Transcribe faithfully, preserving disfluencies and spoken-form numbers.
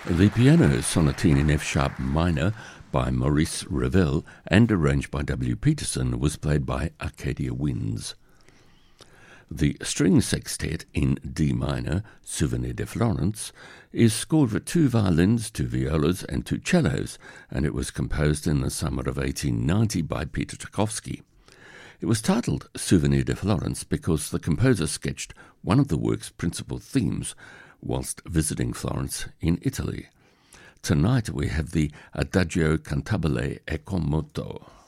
The piano sonatine in F-sharp minor by Maurice Ravel and arranged by W. Peterson was played by Arcadia Winds. The string sextet in D minor, Souvenir de Florence, is scored for two violins, two violas and two cellos, and it was composed in the summer of eighteen ninety by Peter Tchaikovsky. It was titled Souvenir de Florence because the composer sketched one of the work's principal themes whilst visiting Florence in Italy. Tonight we have the Adagio Cantabile e con moto.